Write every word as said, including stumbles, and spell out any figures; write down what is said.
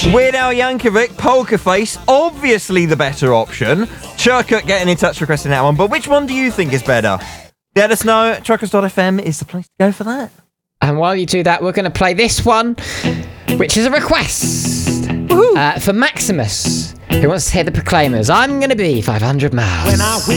Weird Al Yankovic, Poker Face, obviously the better option. Churkut getting in touch requesting that one, but which one do you think is better? Let us know. Truckers dot f m is the place to go for that. And while you do that, we're going to play this one, which is a request uh, for Maximus, who wants to hear the Proclaimers. I'm going to be five hundred miles.